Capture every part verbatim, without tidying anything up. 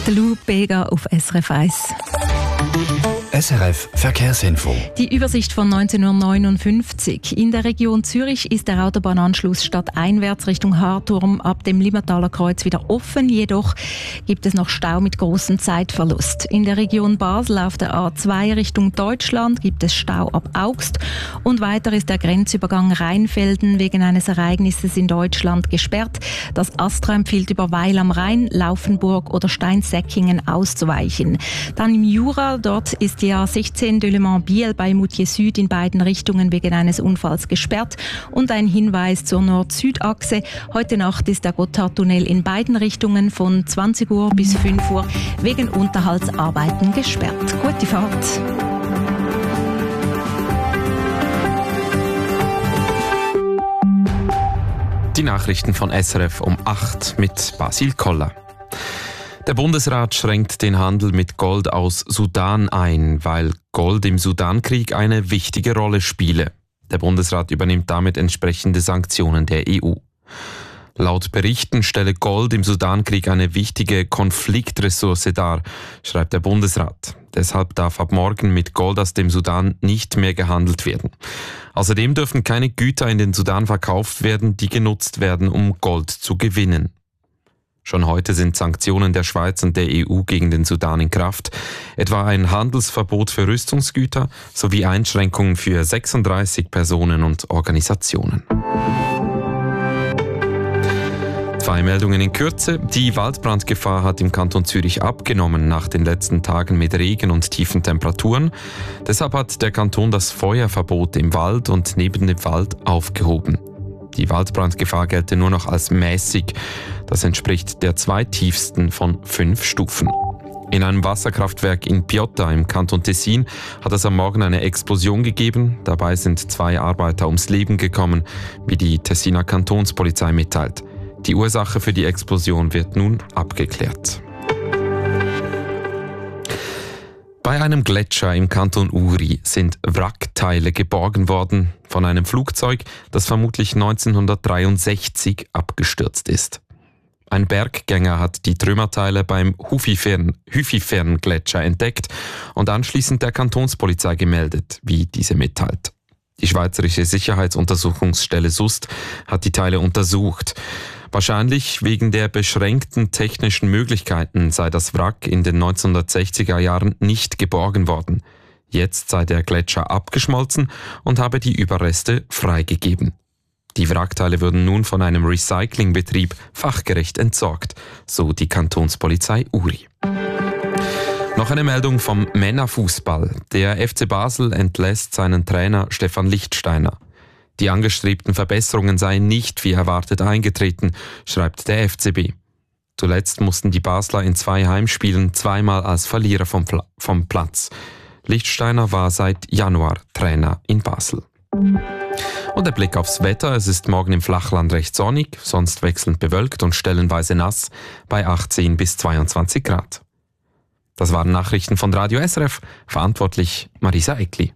Der Lou Bega auf S R F eins. S R F Verkehrsinfo. Die Übersicht von neunzehn Uhr neunundfünfzig. In der Region Zürich ist der Autobahnanschluss stadteinwärts Richtung Harturm ab dem Limmataler Kreuz wieder offen. Jedoch gibt es noch Stau mit großem Zeitverlust. In der Region Basel auf der A zwei Richtung Deutschland gibt es Stau ab Augst. Und weiter ist der Grenzübergang Rheinfelden wegen eines Ereignisses in Deutschland gesperrt. Das Astra empfiehlt über Weil am Rhein, Laufenburg oder Steinsäckingen auszuweichen. Dann im Jura, dort ist die A sechzehn Delemont-Biel bei Moutier Süd in beiden Richtungen wegen eines Unfalls gesperrt. Und ein Hinweis zur Nord-Süd-Achse. Heute Nacht ist der Gotthardtunnel in beiden Richtungen von zwanzig Uhr bis fünf Uhr wegen Unterhaltsarbeiten gesperrt. Gute Fahrt! Die Nachrichten von S R F um acht mit Basil Koller. Der Bundesrat schränkt den Handel mit Gold aus Sudan ein, weil Gold im Sudankrieg eine wichtige Rolle spiele. Der Bundesrat übernimmt damit entsprechende Sanktionen der E U. Laut Berichten stelle Gold im Sudankrieg eine wichtige Konfliktressource dar, schreibt der Bundesrat. Deshalb darf ab morgen mit Gold aus dem Sudan nicht mehr gehandelt werden. Außerdem dürfen keine Güter in den Sudan verkauft werden, die genutzt werden, um Gold zu gewinnen. Schon heute sind Sanktionen der Schweiz und der E U gegen den Sudan in Kraft, etwa ein Handelsverbot für Rüstungsgüter sowie Einschränkungen für sechsunddreißig Personen und Organisationen. Zwei Meldungen in Kürze. Die Waldbrandgefahr hat im Kanton Zürich abgenommen nach den letzten Tagen mit Regen und tiefen Temperaturen. Deshalb hat der Kanton das Feuerverbot im Wald und neben dem Wald aufgehoben. Die Waldbrandgefahr gelte nur noch als mäßig. Das entspricht der zweittiefsten von fünf Stufen. In einem Wasserkraftwerk in Piotta im Kanton Tessin hat es am Morgen eine Explosion gegeben. Dabei sind zwei Arbeiter ums Leben gekommen, wie die Tessiner Kantonspolizei mitteilt. Die Ursache für die Explosion wird nun abgeklärt. Bei einem Gletscher im Kanton Uri sind Wrackteile geborgen worden von einem Flugzeug, das vermutlich neunzehnhundertdreiundsechzig abgestürzt ist. Ein Berggänger hat die Trümmerteile beim Hufifern-Gletscher entdeckt und anschließend der Kantonspolizei gemeldet, wie diese mitteilt. Die Schweizerische Sicherheitsuntersuchungsstelle S U S T hat die Teile untersucht. Wahrscheinlich wegen der beschränkten technischen Möglichkeiten sei das Wrack in den neunzehnhundertsechziger Jahren nicht geborgen worden. Jetzt sei der Gletscher abgeschmolzen und habe die Überreste freigegeben. Die Wrackteile würden nun von einem Recyclingbetrieb fachgerecht entsorgt, so die Kantonspolizei Uri. Noch eine Meldung vom Männerfußball. Der F C Basel entlässt seinen Trainer Stefan Lichtsteiner. Die angestrebten Verbesserungen seien nicht wie erwartet eingetreten, schreibt der F C B. Zuletzt mussten die Basler in zwei Heimspielen zweimal als Verlierer vom, Pla- vom Platz. Lichtsteiner war seit Januar Trainer in Basel. Und der Blick aufs Wetter. Es ist morgen im Flachland recht sonnig, sonst wechselnd bewölkt und stellenweise nass bei achtzehn bis zweiundzwanzig Grad. Das waren Nachrichten von Radio S R F, verantwortlich Marisa Eckli.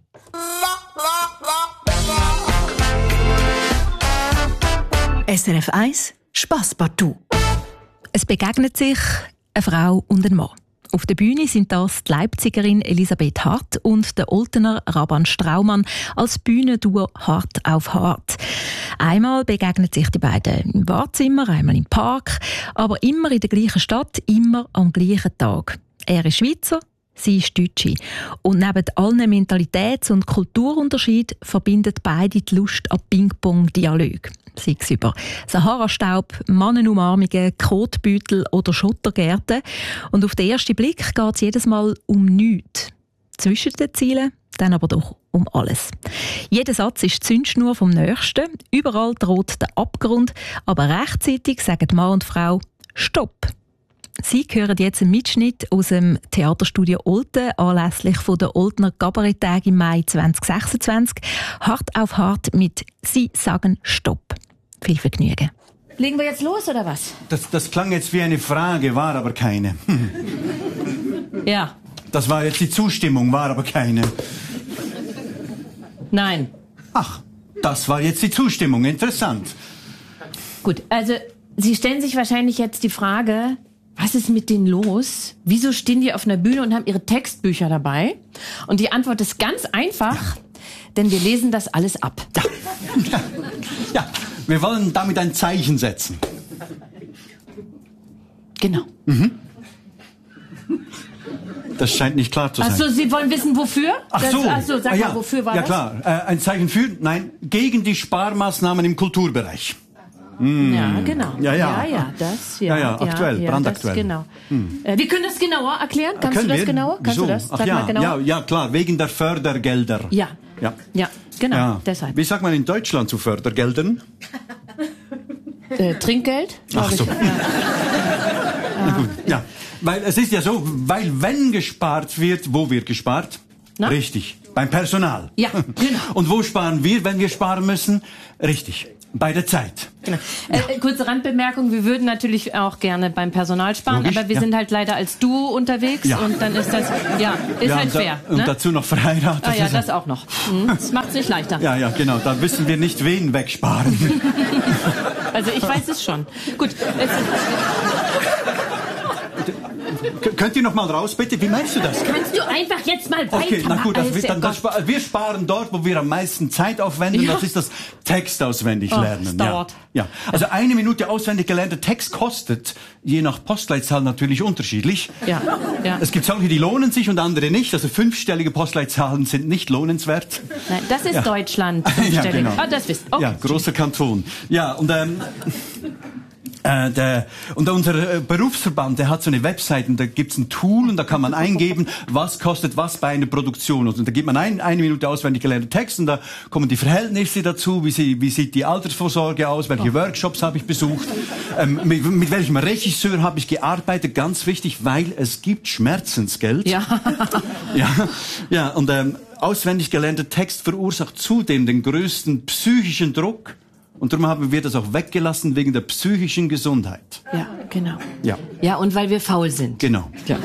S R F eins Spasspartout. Es begegnet sich eine Frau und ein Mann. Auf der Bühne sind das die Leipzigerin Elisabeth Hart und der Oltener Raban Straumann als Bühnenduo Hart auf Hart. Einmal begegnen sich die beiden im Wartezimmer, einmal im Park, aber immer in der gleichen Stadt, immer am gleichen Tag. Er ist Schweizer, sie ist Deutsche. Und neben allen Mentalitäts- und Kulturunterschieden verbindet beide die Lust an Ping-Pong-Dialog. Sei es über Sahara-Staub, Mannenumarmungen, Kotbeutel oder Schottergärten. Und auf den ersten Blick geht es jedes Mal um nichts. Zwischen den Zielen dann aber doch um alles. Jeder Satz ist die Zündschnur vom Nächsten. Überall droht der Abgrund. Aber rechtzeitig sagen Mann und Frau «Stopp!». Sie hören jetzt einen Mitschnitt aus dem Theaterstudio Olten anlässlich der Oltener Kabaretttage im Mai zwanzig sechsundzwanzig. Hart auf Hart mit «Sie sagen Stopp». Viel Vergnügen. Legen wir jetzt los, oder was? Das, das klang jetzt wie eine Frage, war aber keine. Ja. Das war jetzt die Zustimmung, war aber keine. Nein. Ach, das war jetzt die Zustimmung. Interessant. Gut, also Sie stellen sich wahrscheinlich jetzt die Frage, was ist mit denen los? Wieso stehen die auf einer Bühne und haben ihre Textbücher dabei? Und die Antwort ist ganz einfach, ja. denn wir lesen das alles ab. Ja. Ja. ja, wir wollen damit ein Zeichen setzen. Genau. Mhm. Das scheint nicht klar zu sein. Ach so, Sie wollen wissen, wofür? Ach so. Das, ach so, sag ah, ja. mal, wofür war ja, das? Ja, klar. Äh, ein Zeichen für, nein, gegen die Sparmaßnahmen im Kulturbereich. Mm. Ja, genau. Ja, ja. Ja, ja, das, ja. Ja, ja, aktuell, ja, brandaktuell. Das, genau. Hm. Äh, wir können das genauer erklären. Kannst können du das wir? genauer? Kannst Wieso? du das? Ach, Sag ja, mal genauer. ja, ja, klar, wegen der Fördergelder. Ja. Ja, ja genau, ja. deshalb. Wie sagt man in Deutschland zu Fördergeldern? Äh, Trinkgeld? Ach so. Ich. Ja. Na gut, ja. Weil es ist ja so, weil wenn gespart wird, wo wird gespart? Na? Richtig, beim Personal. Ja, genau. Und wo sparen wir, wenn wir sparen müssen? Richtig, bei der Zeit. Genau. Äh, kurze Randbemerkung, wir würden natürlich auch gerne beim Personal sparen, Logisch, aber wir ja. sind halt leider als Duo unterwegs Ja. und dann ist das, ja, ist ja, halt und da, fair. Und Ne? dazu noch verheiratet. Ah ja, das auch noch. Hm, das macht's nicht leichter. Ja, ja, genau, da wissen wir nicht, wen wegsparen. Also ich weiß es schon. Gut. Es, K könnt ihr noch mal raus, bitte? Wie meinst du das? kannst du einfach jetzt mal weiter? Okay, na gut, das, Also, dann, das, Gott. wir sparen dort, wo wir am meisten Zeit aufwenden. Ja. Das ist das Text auswendig Oh, lernen. das dauert. Ja. ja, also eine Minute auswendig gelernter Text kostet je nach Postleitzahl natürlich unterschiedlich. Ja, ja. Es gibt solche, die lohnen sich und andere nicht. Also fünfstellige Postleitzahlen sind nicht lohnenswert. Nein, das ist Ja. Deutschland. Ja, Stelle. genau. Ah, das wisst. Okay. Ja, großer Kanton. Ja, und ähm, Äh, der, und unser äh, Berufsverband, der hat so eine Website und da gibt's ein Tool und da kann man eingeben, was kostet was bei einer Produktion. Und da gibt man ein, eine Minute auswendig gelernten Text und da kommen die Verhältnisse dazu, wie, sie, wie sieht die Altersvorsorge aus, welche oh. Workshops habe ich besucht, ähm, mit, mit welchem Regisseur habe ich gearbeitet, ganz wichtig, weil es gibt Schmerzensgeld. Ja. ja, ja, und ähm, auswendig gelernter Text verursacht zudem den größten psychischen Druck. Und darum haben wir das auch weggelassen wegen der psychischen Gesundheit. Ja, genau. Ja. Ja, und weil wir faul sind. Genau. Ja.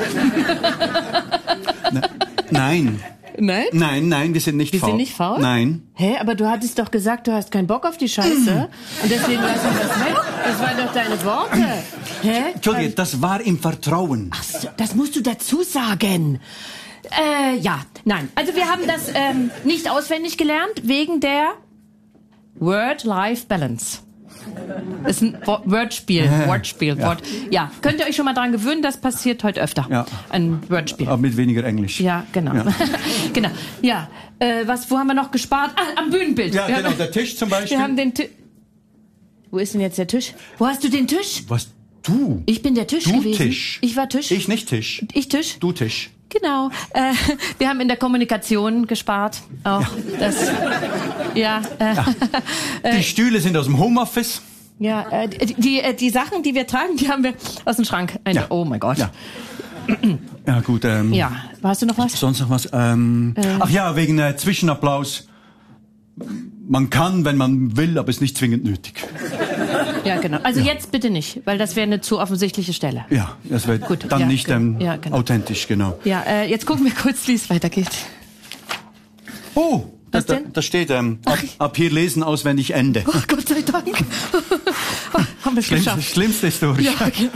Ne, nein. Nein? Nein, nein, wir sind nicht Wir faul. sind nicht faul? Nein. Hä, aber du hattest doch gesagt, du hast keinen Bock auf die Scheiße. Und deswegen lassen wir das weg. Das waren doch deine Worte. Hä? Entschuldige, das war im Vertrauen. Ach so, das musst du dazu sagen. Äh, ja, nein. Also wir haben das ähm, nicht auswendig gelernt, wegen der Word-Life-Balance. Das ist ein Wo- Wordspiel, Ja. Wortspiel, Ja. Wort. Ja, könnt ihr euch schon mal dran gewöhnen, das passiert heute öfter. Ja. Ein Wordspiel. Aber mit weniger Englisch. Ja, genau. Ja. genau. Ja, äh, was, wo haben wir noch gespart? Ah, am Bühnenbild. Ja, wir genau, haben, der Tisch zum Beispiel. Wir haben den Tisch. Wo ist denn jetzt der Tisch? Wo hast du den Tisch? Was? Du? Ich bin der Tisch Du gewesen. Tisch. Ich war Tisch. Ich nicht Tisch. Ich Tisch. Du Tisch. Genau. Äh, wir haben in der Kommunikation gespart. Auch das. Ja. Äh, Die Stühle sind aus dem Homeoffice. ja. Äh, die, die, äh, die Sachen, die wir tragen, die haben wir aus dem Schrank. Ein, Ja. Oh mein Gott. Ja. Ja, gut. Ähm, Ja. Hast du noch was? Sonst noch was? Ähm, Äh. Ach ja, wegen äh, Zwischenapplaus. Man kann, wenn man will, aber ist nicht zwingend nötig. Ja, genau. Also jetzt bitte nicht, weil das wäre eine zu offensichtliche Stelle. Ja, das wird Gut, dann ja, nicht genau. ähm, Ja, genau. authentisch, genau. Ja, äh, jetzt gucken wir kurz, wie es weitergeht. Oh, da, Was da, denn? da steht, ähm, ab, ab hier lesen, auswendig, Ende. Oh, Gott sei Dank. Oh, haben wir es Schlimmste, geschafft. Schlimmste ist durch. Ja, okay.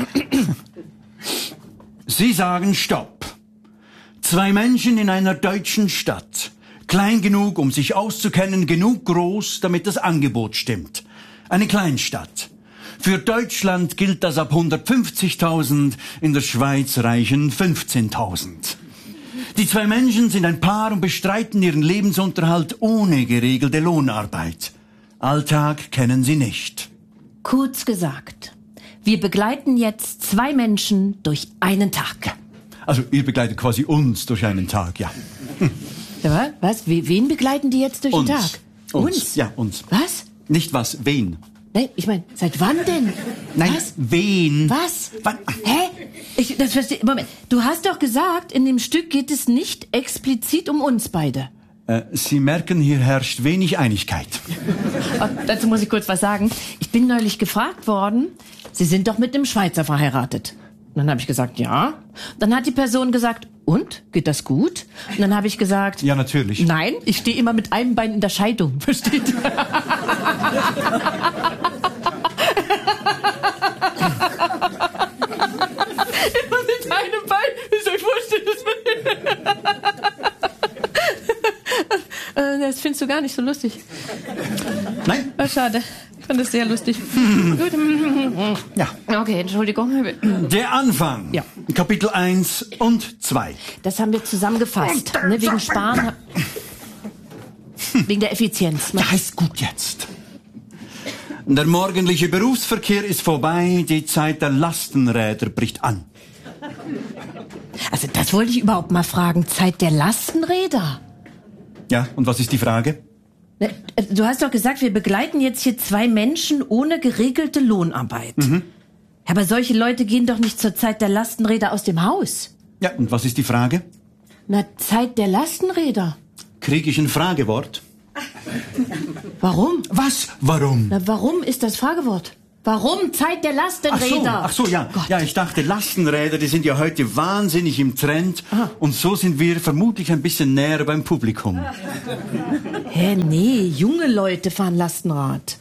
Sie sagen Stopp. Zwei Menschen in einer deutschen Stadt. Klein genug, um sich auszukennen, genug groß, damit das Angebot stimmt. Eine Kleinstadt. Für Deutschland gilt das ab hundertfünfzigtausend, in der Schweiz reichen fünfzehntausend. Die zwei Menschen sind ein Paar und bestreiten ihren Lebensunterhalt ohne geregelte Lohnarbeit. Alltag kennen sie nicht. Kurz gesagt, wir begleiten jetzt zwei Menschen durch einen Tag. Also ihr begleitet quasi uns durch einen Tag, ja. Ja, was? We- Wen begleiten die jetzt durch Uns. den Tag? Uns. Ja, uns. Was? Nicht was, wen? Nein, ich meine, seit wann denn? Nein, Was? wen? Was? Wann? Hä? Ich, das verstehe. Moment. Du hast doch gesagt, in dem Stück geht es nicht explizit um uns beide. Äh, Sie merken, hier herrscht wenig Einigkeit. Oh, dazu muss ich kurz was sagen. Ich bin neulich gefragt worden, Sie sind doch mit einem Schweizer verheiratet. Und dann habe ich gesagt, ja. Dann hat die Person gesagt, und? Geht das gut? Und dann habe ich gesagt, Ja, natürlich. nein, ich stehe immer mit einem Bein in der Scheidung. Versteht? Immer mit einem Bein. Ist euch vorstellen, das Das findest du gar nicht so lustig. Nein? Oh, schade. Ich fand das sehr lustig. Gut. Ja. Okay, Entschuldigung. Der Anfang. Ja. Kapitel eins und zwei. Das haben wir zusammengefasst. Ne, wegen Sparen. Wegen der Effizienz. Ja, ist gut jetzt. Der morgendliche Berufsverkehr ist vorbei, die Zeit der Lastenräder bricht an. Also das wollte ich überhaupt mal fragen. Zeit der Lastenräder? Ja, und was ist die Frage? Du hast doch gesagt, wir begleiten jetzt hier zwei Menschen ohne geregelte Lohnarbeit. Mhm. Aber solche Leute gehen doch nicht zur Zeit der Lastenräder aus dem Haus. Ja, und was ist die Frage? Na, Zeit der Lastenräder. Kriege ich ein Fragewort? Warum? Was? Warum? Na, warum ist das Fragewort? Warum Zeit der Lastenräder? Ach so, ach so, ja. Gott. Ja, ich dachte, Lastenräder, die sind ja heute wahnsinnig im Trend. Aha. Und so sind wir vermutlich ein bisschen näher beim Publikum. Hä, nee, junge Leute fahren Lastenrad.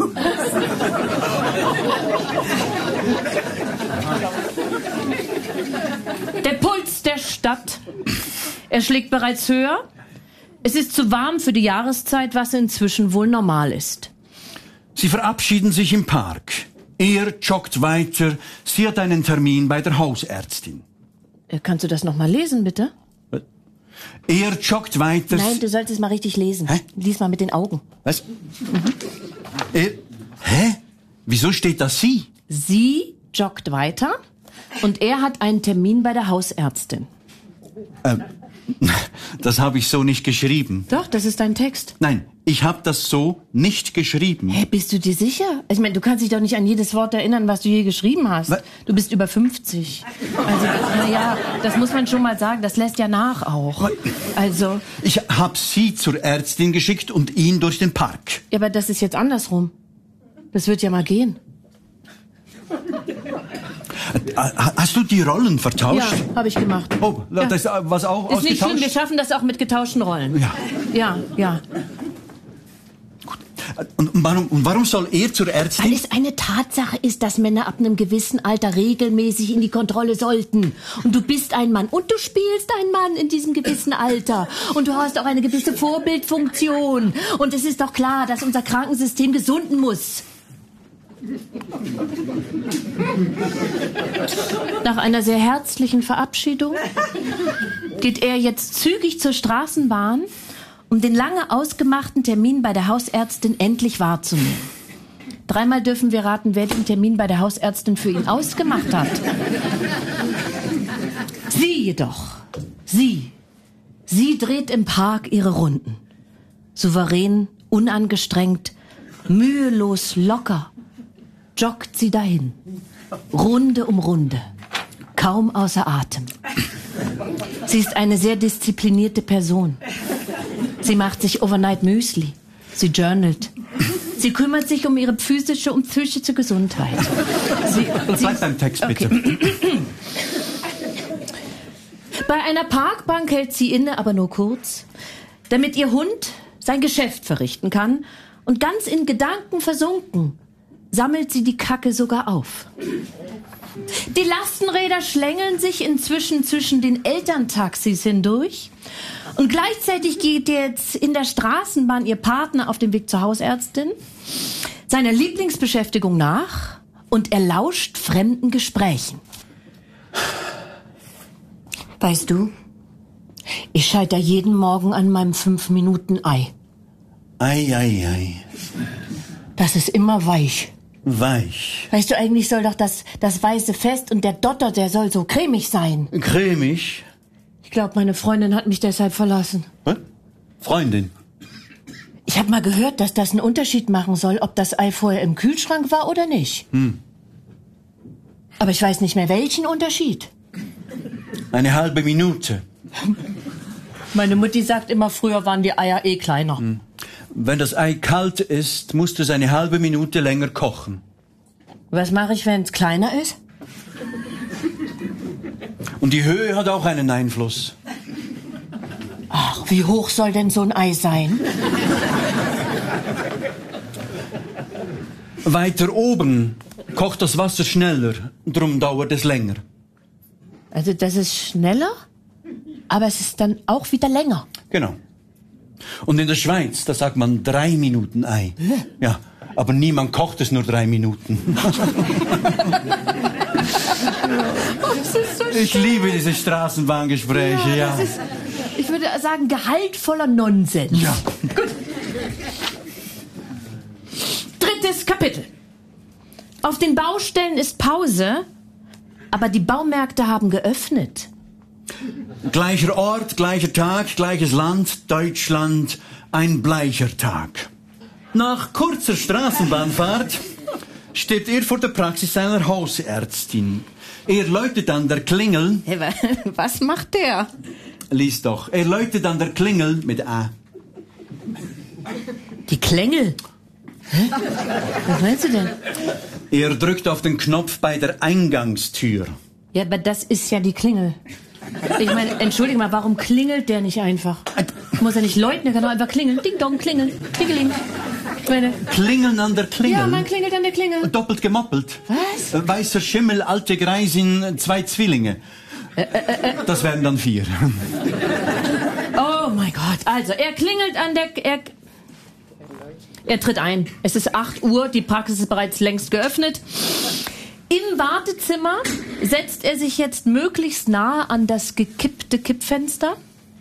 Der Puls der Stadt. Er schlägt bereits höher. Es ist zu warm für die Jahreszeit, was inzwischen wohl normal ist. Sie verabschieden sich im Park. Er joggt weiter. Sie hat einen Termin bei der Hausärztin. Äh, Kannst du das noch mal lesen, bitte? Er joggt weiter. Nein, du solltest es mal richtig lesen. Hä? Lies mal mit den Augen. Was? Er, hä? Wieso steht da sie? Sie joggt weiter und er hat einen Termin bei der Hausärztin. Ähm, das habe ich so nicht geschrieben. Doch, das ist dein Text. Nein, ich habe das so nicht geschrieben. Hä, bist du dir sicher? Ich meine, du kannst dich doch nicht an jedes Wort erinnern, was du je geschrieben hast. Was? Du bist über fünfzig. Also, naja, das muss man schon mal sagen. Das lässt ja nach auch. Also, Ich habe sie zur Ärztin geschickt und ihn durch den Park. ja, aber das ist jetzt andersrum. Das wird ja mal gehen. Hast du die Rollen vertauscht? Ja, habe ich gemacht. Oh, Ja. das ist was auch Ist nicht schlimm, wir ausgetauscht? schaffen das auch mit getauschten Rollen. Ja. Ja, ja. Und warum, und warum soll er zur Weil Ärztin? es eine Tatsache ist, dass Männer ab einem gewissen Alter regelmäßig in die Kontrolle sollten. Und du bist ein Mann. Und du spielst ein Mann in diesem gewissen Alter. Und du hast auch eine gewisse Vorbildfunktion. Und es ist doch klar, dass unser Krankensystem gesunden muss. Nach einer sehr herzlichen Verabschiedung geht er jetzt zügig zur Straßenbahn, um den lange ausgemachten Termin bei der Hausärztin endlich wahrzunehmen. Dreimal dürfen wir raten, wer den Termin bei der Hausärztin für ihn ausgemacht hat. Sie jedoch, sie, sie dreht im Park ihre Runden. Souverän, unangestrengt, mühelos, locker, joggt sie dahin. Runde um Runde, kaum außer Atem. Sie ist eine sehr disziplinierte Person. Sie macht sich Overnight Müsli. Sie journalt. Sie kümmert sich um ihre physische und psychische Gesundheit. Sie, Bleib beim Text, bitte. Okay. Bei einer Parkbank hält sie inne, aber nur kurz, damit ihr Hund sein Geschäft verrichten kann. Und ganz in Gedanken versunken, sammelt sie die Kacke sogar auf. Die Lastenräder schlängeln sich inzwischen zwischen den Elterntaxis hindurch. Und gleichzeitig geht jetzt in der Straßenbahn ihr Partner auf dem Weg zur Hausärztin seiner Lieblingsbeschäftigung nach und er lauscht fremden Gesprächen. Weißt du, ich scheitere jeden Morgen an meinem fünf-Minuten-Ei. Ei, ei, ei. Das ist immer weich. Weich. Weißt du, eigentlich soll doch das, das Weiße fest und der Dotter, der soll so cremig sein. Cremig. Ich glaube, meine Freundin hat mich deshalb verlassen. Hä? Freundin. Ich habe mal gehört, dass das einen Unterschied machen soll, ob das Ei vorher im Kühlschrank war oder nicht. Hm. Aber ich weiß nicht mehr, welchen Unterschied. Eine halbe Minute. Meine Mutti sagt immer, früher waren die Eier eh kleiner. Hm. Wenn das Ei kalt ist, musst du es eine halbe Minute länger kochen. Was mache ich, wenn es kleiner ist? Und die Höhe hat auch einen Einfluss. Ach, wie hoch soll denn so ein Ei sein? Weiter oben kocht das Wasser schneller, drum dauert es länger. Also das ist schneller, aber es ist dann auch wieder länger. Genau. Und in der Schweiz, da sagt man drei Minuten Ei. Ja, aber niemand kocht es nur drei Minuten. Das ist so Ich liebe diese Straßenbahngespräche, ja. Das ist, ich würde sagen, gehaltvoller Nonsens. Ja. Gut. Drittes Kapitel. Auf den Baustellen ist Pause, aber die Baumärkte haben geöffnet. Gleicher Ort, gleicher Tag, gleiches Land, Deutschland, ein bleicher Tag. Nach kurzer Straßenbahnfahrt steht er vor der Praxis seiner Hausärztin. Er läutet an der Klingel. Hey, was macht der? Lies doch. Er läutet an der Klingel mit A. Die Klingel? Hä? Was meinst du denn? Er drückt auf den Knopf bei der Eingangstür. Ja, aber das ist ja die Klingel. Ich meine, entschuldige mal, warum klingelt der nicht einfach? Muss er nicht läuten, er kann doch einfach klingeln. Ding dong, klingeln, dingeling. Ich meine, Klingeln an der Klingel? ja, man klingelt an der Klingel. Doppelt gemoppelt. Was? Weißer Schimmel, alte Greisin, zwei Zwillinge. Äh, äh, äh. Das wären dann vier. Oh mein Gott. Also, er klingelt an der... Er, er tritt ein. Es ist acht Uhr, die Praxis ist bereits längst geöffnet. Im Wartezimmer setzt er sich jetzt möglichst nahe an das gekippte Kippfenster.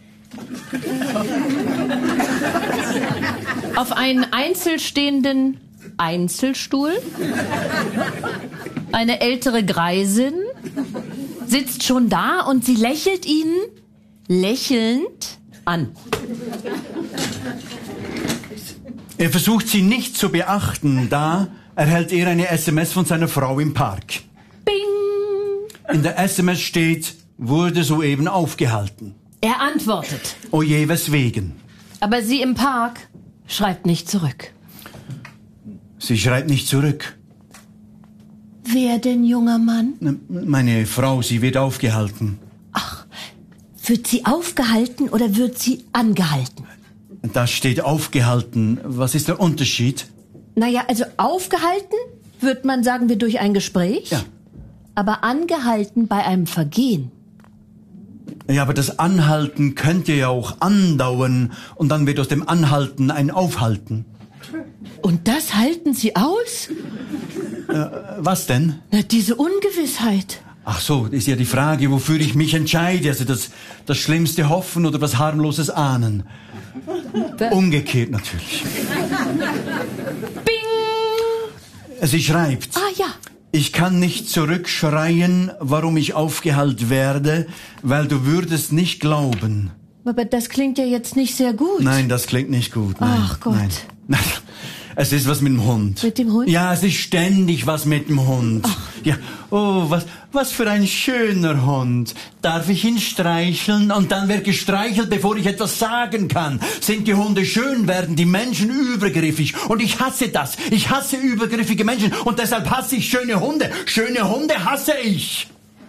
Auf einen einzelstehenden Einzelstuhl. Eine ältere Greisin sitzt schon da und sie lächelt ihn lächelnd an. Er versucht sie nicht zu beachten, da erhält er eine S M S von seiner Frau im Park. Bing! In der S M S steht, wurde soeben aufgehalten. Er antwortet. Oh je, weswegen? Aber sie im Park schreibt nicht zurück. Sie schreibt nicht zurück. Wer denn, junger Mann? Meine Frau, sie wird aufgehalten. Ach, wird sie aufgehalten oder wird sie angehalten? Da steht aufgehalten. Was ist der Unterschied? Naja, also aufgehalten, wird man sagen wir durch ein Gespräch. Ja. Aber angehalten bei einem Vergehen. Ja, aber das Anhalten könnte ja auch andauern und dann wird aus dem Anhalten ein Aufhalten. Und das halten Sie aus? Äh, was denn? Na, diese Ungewissheit. Ach so, ist ja die Frage, wofür ich mich entscheide. Also das, das Schlimmste hoffen oder was Harmloses ahnen. Da- Umgekehrt natürlich. Bing! Sie schreibt, Ah ja. ich kann nicht zurückschreien, warum ich aufgehalten werde, weil du würdest nicht glauben. Aber das klingt ja jetzt nicht sehr gut. Nein, das klingt nicht gut. Nein, Ach Gott. Nein. Nein. Es ist was mit dem Hund. Mit dem Hund? Ja, es ist ständig was mit dem Hund. Ach. Ja, oh, was, was für ein schöner Hund. Darf ich ihn streicheln? Und dann wird gestreichelt, bevor ich etwas sagen kann. Sind die Hunde schön, werden die Menschen übergriffig. Und ich hasse das. Ich hasse übergriffige Menschen. Und deshalb hasse ich schöne Hunde. Schöne Hunde hasse ich.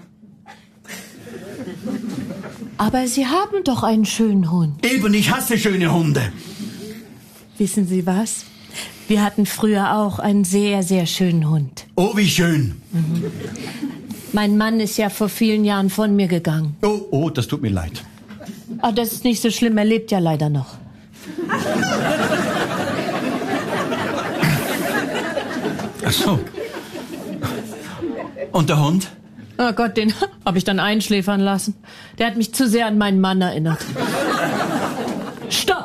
Aber Sie haben doch einen schönen Hund. Eben, ich hasse schöne Hunde. Wissen Sie was? Wir hatten früher auch einen sehr, sehr schönen Hund. Oh, wie schön. Mein Mann ist ja vor vielen Jahren von mir gegangen. Oh, oh, das tut mir leid. Aber das ist nicht so schlimm, er lebt ja leider noch. Ach so. Und der Hund? Oh Gott, den habe ich dann einschläfern lassen. Der hat mich zu sehr an meinen Mann erinnert. Stopp!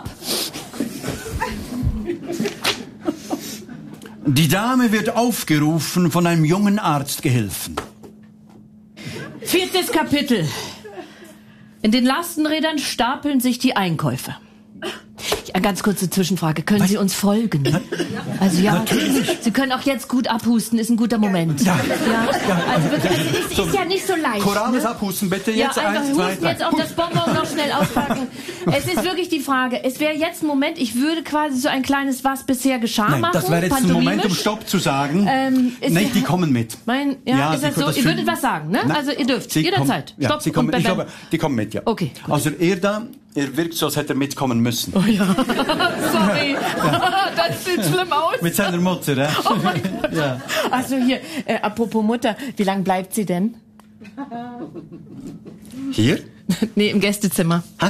Die Dame wird aufgerufen von einem jungen Arztgehilfen. Viertes Kapitel. In den Lastenrädern stapeln sich die Einkäufe. Ja, ganz kurze Zwischenfrage. Können Was? Sie uns folgen? Also ja, Natürlich. Sie können auch jetzt gut abhusten, ist ein guter Moment. Ja. ja. Also wirklich, es ist, ist ja nicht so leicht. Koranes Ne? abhusten, bitte. Ja, Jetzt einfach eins, zwei, husten, drei. jetzt auch das Bonbon noch schnell auspacken. Es ist wirklich die Frage, es wäre jetzt ein Moment, ich würde quasi so ein kleines Was bisher geschah Nein, machen. das wäre jetzt ein Moment, um pantomimisch. Stopp zu sagen. Ähm, ist Nein, die- die kommen mit. Mein, ja, Ja, ist Sie das so? können das Ihr würdet finden. was sagen, ne? Nein. Also ihr dürft, Sie jederzeit. kommen- ja, Stopp Sie kommen, und ich bam, glaube, die kommen mit, ja. Okay, gut. Also er da, er wirkt so, als hätte er mitkommen müssen. Oh ja, sorry. Das sieht schlimm aus. Mit seiner Mutter, ja. Oh mein Gott. Ja. Also hier, äh, apropos Mutter, wie lange bleibt sie denn? Hier? Nee, im Gästezimmer. Ha?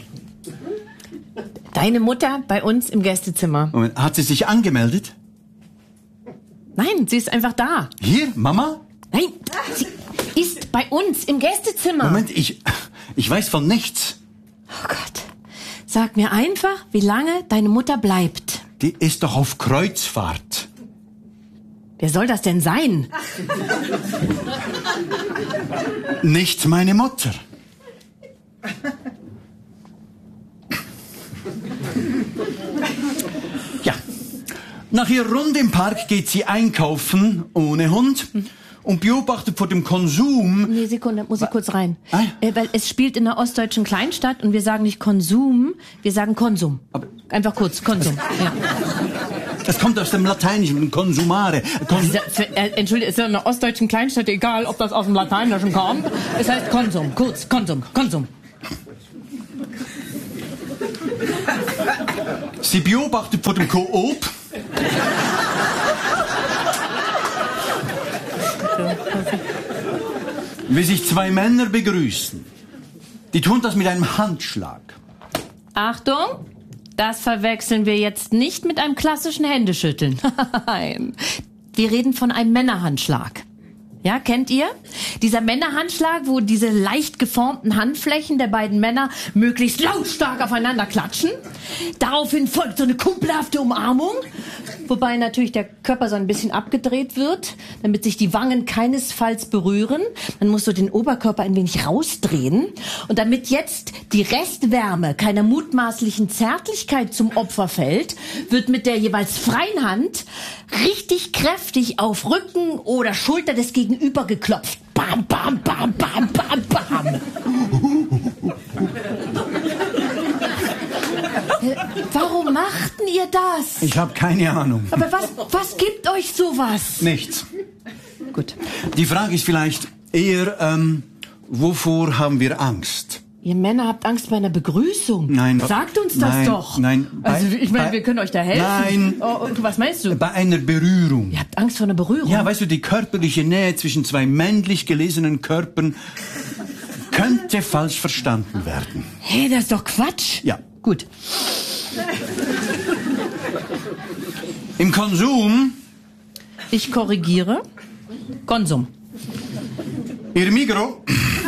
Deine Mutter bei uns im Gästezimmer. Moment, hat sie sich angemeldet? Nein, sie ist einfach da. Hier, Mama? Nein, sie ist bei uns im Gästezimmer. Moment, ich, ich weiß von nichts. Oh Gott. Sag mir einfach, wie lange deine Mutter bleibt. Die ist doch auf Kreuzfahrt. Wer soll das denn sein? Nicht meine Mutter. Ja. Nach ihrer Runde im Park geht sie einkaufen ohne Hund und beobachtet vor dem Konsum. Nee, Sekunde, muss ich kurz rein. Ah. Äh, weil es spielt in einer ostdeutschen Kleinstadt und wir sagen nicht Konsum, wir sagen Konsum. Aber- Einfach kurz, Konsum. Ja. Das kommt aus dem Lateinischen, consumare. Kon Dieser- für- äh, Entschuldigung, ist ja in einer ostdeutschen Kleinstadt egal, ob das aus dem Lateinischen kommt. Es heißt Konsum, kurz, Konsum, Konsum. Sie beobachtet vor dem Coop. Wie sich zwei Männer begrüßen. Die tun das mit einem Handschlag. Achtung, das verwechseln wir jetzt nicht mit einem klassischen Händeschütteln. Nein, wir reden von einem Männerhandschlag. Ja, kennt ihr? Dieser Männerhandschlag, wo diese leicht geformten Handflächen der beiden Männer möglichst lautstark aufeinander klatschen. Daraufhin folgt so eine kumpelhafte Umarmung, wobei natürlich der Körper so ein bisschen abgedreht wird, damit sich die Wangen keinesfalls berühren. Man muss so den Oberkörper ein wenig rausdrehen. Und damit jetzt die Restwärme keiner mutmaßlichen Zärtlichkeit zum Opfer fällt, wird mit der jeweils freien Hand richtig kräftig auf Rücken oder Schulter des Gegenüber geklopft. Bam, bam, bam, bam, bam, bam. Äh, Warum machten ihr das? Ich habe keine Ahnung. Aber was, was gibt euch sowas? Nichts. Gut. Die Frage ist vielleicht eher, ähm, wovor haben wir Angst? Ihr Männer habt Angst bei einer Begrüßung. Nein. Sagt uns das Nein, doch. nein. Also Bei- ich meine, bei- wir können euch da helfen. Nein. Oh, oh, was meinst du? Bei einer Berührung. Ihr habt Angst vor einer Berührung? Ja, weißt du, die körperliche Nähe zwischen zwei männlich gelesenen Körpern könnte falsch verstanden werden. Hey, das ist doch Quatsch. Ja. Gut. Im Konsum, Ich korrigiere. Konsum. ihr Migro.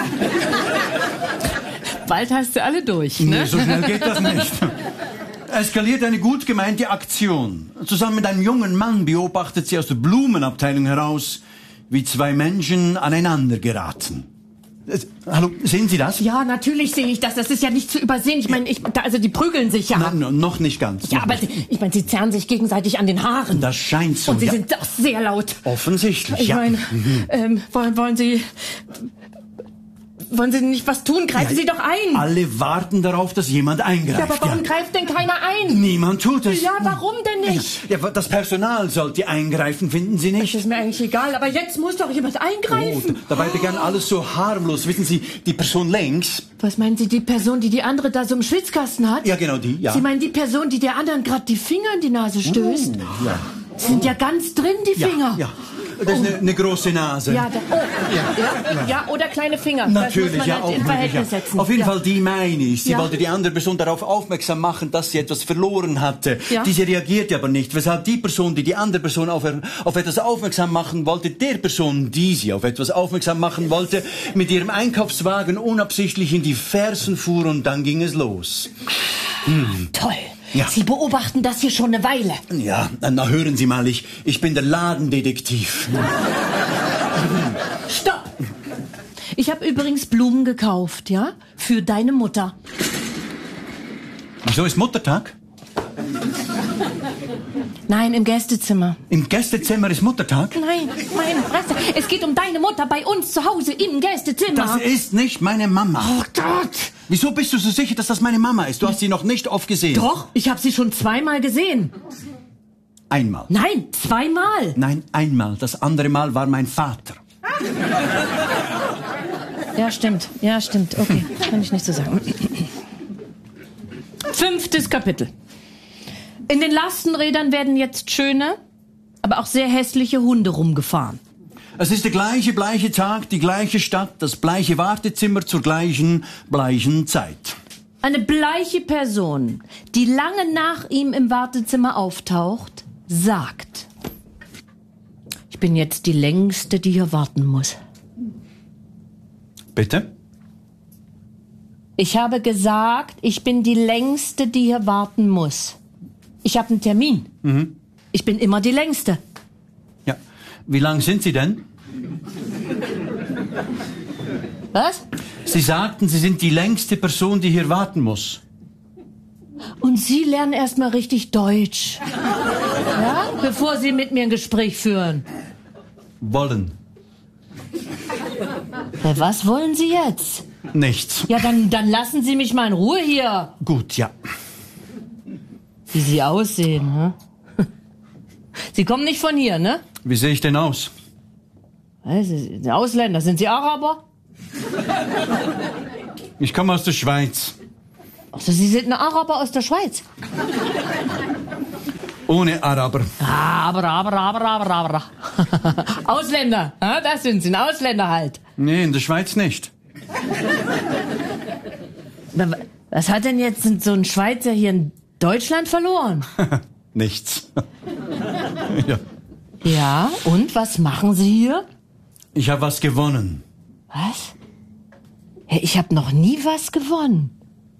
Bald hast du alle durch, Nee, ne? so schnell geht das nicht. Eskaliert eine gut gemeinte Aktion. Zusammen mit einem jungen Mann beobachtet sie aus der Blumenabteilung heraus, wie zwei Menschen aneinander geraten. Es, hallo, sehen Sie das? Ja, natürlich sehe ich das. Das ist ja nicht zu übersehen. Ich meine, ich, da, also die prügeln sich ja. Nein, no, noch nicht ganz. Ja, noch aber nicht. sie, ich meine, sie zerren sich gegenseitig an den Haaren. Das scheint so. Und sie ja. sind doch sehr laut. Offensichtlich, Ich ja. meine, ähm, wollen, wollen Sie... Wollen Sie nicht was tun? Greifen Sie doch ein. Alle warten darauf, dass jemand eingreift. Ja, aber warum ja. greift denn keiner ein? Niemand tut es. Ja, warum denn nicht? Ja, das Personal sollte eingreifen, finden Sie Das nicht? ist mir eigentlich egal, aber jetzt muss doch jemand Oh, eingreifen. dabei begann alles so harmlos. Wissen Sie, die Person längs... Was meinen Sie, die Person, die die andere da so im Schwitzkasten hat? Ja, genau die, ja. Sie meinen die Person, die der anderen gerade die Finger in die Nase stößt? Oh, ja. Sind ja ganz drin, die Ja, Finger. ja. Das ist eine, eine große Nase. Ja, da, oh, ja, ja, ja, oder kleine Finger. Natürlich, das muss man ja, halt auch in möglich, Verhältnis ja. setzen. Auf jeden ja. Fall die meine ich. Sie Ja. wollte die andere Person darauf aufmerksam machen, dass sie etwas verloren hatte. Ja. Diese reagierte aber nicht, weshalb die Person, die die andere Person auf, auf etwas aufmerksam machen wollte, der Person, die sie auf etwas aufmerksam machen wollte, mit ihrem Einkaufswagen unabsichtlich in die Fersen fuhr und dann ging es los. Toll. Ja. Sie beobachten das hier schon eine Weile. Ja, na hören Sie mal, ich, ich bin der Ladendetektiv. Stopp! Ich habe übrigens Blumen gekauft, ja? Für deine Mutter. Wieso ist Muttertag? Nein, im Gästezimmer. Im Gästezimmer ist Muttertag? Nein, meine Fresse. Es geht um deine Mutter bei uns zu Hause im Gästezimmer. Das ist nicht meine Mama. Oh Gott! Wieso bist du so sicher, dass das meine Mama ist? Du hast sie noch nicht oft gesehen. Doch, ich habe sie schon zweimal gesehen. Einmal. Nein, zweimal. Nein, einmal. Das andere Mal war mein Vater. Ja, stimmt. Ja, stimmt. Okay, kann ich nicht so sagen. Fünftes Kapitel. In den Lastenrädern werden jetzt schöne, aber auch sehr hässliche Hunde rumgefahren. Es ist der gleiche bleiche Tag, die gleiche Stadt, das bleiche Wartezimmer zur gleichen bleichen Zeit. Eine bleiche Person, die lange nach ihm im Wartezimmer auftaucht, sagt: Ich bin jetzt die Längste, die hier warten muss. Bitte? Ich habe gesagt, ich bin die Längste, die hier warten muss. Ich habe einen Termin. Mhm. Ich bin immer die Längste. Ja. Wie lang sind Sie denn? Was? Sie sagten, Sie sind die längste Person, die hier warten muss. Und Sie lernen erst mal richtig Deutsch. Ja? Bevor Sie mit mir ein Gespräch führen. Wollen. Ja, was wollen Sie jetzt? Nichts. Ja, dann, dann lassen Sie mich mal in Ruhe hier. Gut, ja. Wie Sie aussehen, ne? Sie kommen nicht von hier, ne? Wie sehe ich denn aus? Was, Sie sind Ausländer. Sind Sie Araber? Ich komme aus der Schweiz. Also Sie sind ein Araber aus der Schweiz. Ohne Araber. Aber, aber, aber, aber, aber. Ausländer, ja, das sind Sie, ein Ausländer halt. Nee, in der Schweiz nicht. Was hat denn jetzt so ein Schweizer hier in Deutschland verloren? Nichts. Ja. Ja, und was machen Sie hier? Ich habe was gewonnen. Was? Ja, ich habe noch nie was gewonnen.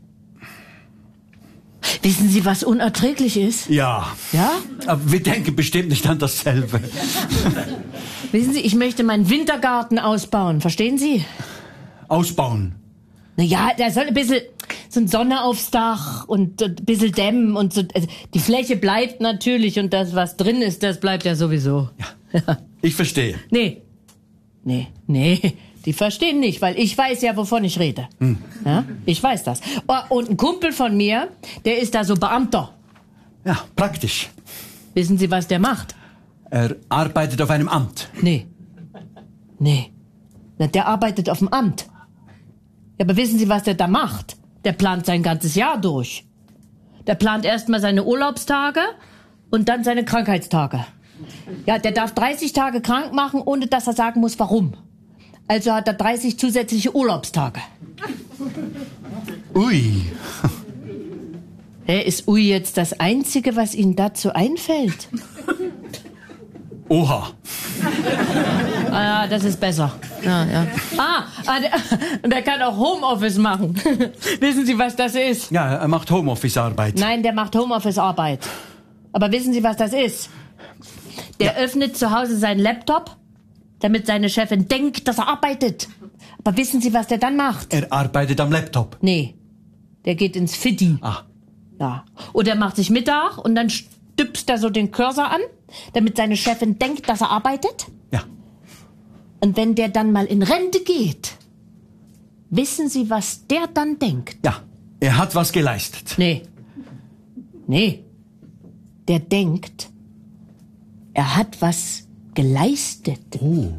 Wissen Sie, was unerträglich ist? Ja. Ja? Aber wir denken bestimmt nicht an dasselbe. Wissen Sie, ich möchte meinen Wintergarten ausbauen. Verstehen Sie? Ausbauen. Na ja, da soll ein bisschen so ein Sonne aufs Dach und ein bisschen dämmen und so. Also die Fläche bleibt natürlich und das, was drin ist, das bleibt ja sowieso. Ja. Ja. Ich verstehe. Nee. Nee, nee. Die verstehen nicht, weil ich weiß ja, wovon ich rede. Hm. Ja, ich weiß das. Und ein Kumpel von mir, der ist da so Beamter. Ja, praktisch. Wissen Sie, was der macht? Er arbeitet auf einem Amt. Nee. Nee. Na, der arbeitet auf dem Amt. Ja, aber wissen Sie, was der da macht? Der plant sein ganzes Jahr durch. Der plant erstmal seine Urlaubstage und dann seine Krankheitstage. Ja, der darf dreißig Tage krank machen, ohne dass er sagen muss, warum. Also hat er dreißig zusätzliche Urlaubstage. Ui. Hey, ist Ui jetzt das Einzige, was Ihnen dazu einfällt? Oha. Ah, ja, das ist besser. Ja, ja. Ah, ah der, der kann auch Homeoffice machen. Wissen Sie, was das ist? Ja, er macht Homeoffice-Arbeit. Nein, der macht Homeoffice-Arbeit. Aber wissen Sie, was das ist? Der ja. öffnet zu Hause seinen Laptop, damit seine Chefin denkt, dass er arbeitet. Aber wissen Sie, was der dann macht? Er arbeitet am Laptop. Nee, der geht ins Fitti. Ah. Ja. Oder er macht sich Mittag und dann stüpst er so den Cursor an, damit seine Chefin denkt, dass er arbeitet. Ja. Und wenn der dann mal in Rente geht, wissen Sie, was der dann denkt? Ja, er hat was geleistet. Nee. Nee. Der denkt, er hat was geleistet. Oh.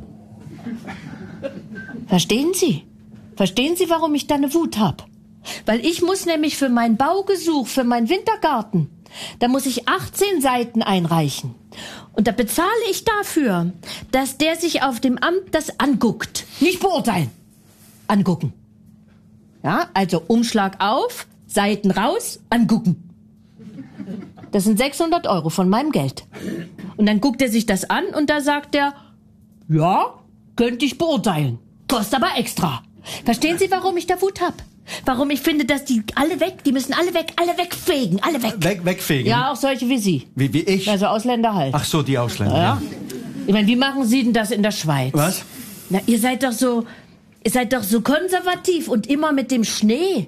Verstehen Sie? Verstehen Sie, warum ich da eine Wut habe? Weil ich muss nämlich für mein Baugesuch, für meinen Wintergarten, da muss ich achtzehn Seiten einreichen. Und da bezahle ich dafür, dass der sich auf dem Amt das anguckt. Nicht beurteilen. Angucken. Ja, also Umschlag auf, Seiten raus, angucken. Das sind sechshundert Euro von meinem Geld. Und dann guckt er sich das an und da sagt er, ja, könnte ich beurteilen. Kostet aber extra. Verstehen Sie, warum ich da Wut hab? Warum ich finde, dass die alle weg, die müssen alle weg, alle wegfegen, alle weg. Weg, wegfegen? Ja, auch solche wie Sie. Wie, wie ich? Also Ausländer halt. Ach so, die Ausländer. Ja. Ja. Ich meine, wie machen Sie denn das in der Schweiz? Was? Na, ihr seid doch so, ihr seid doch so konservativ und immer mit dem Schnee.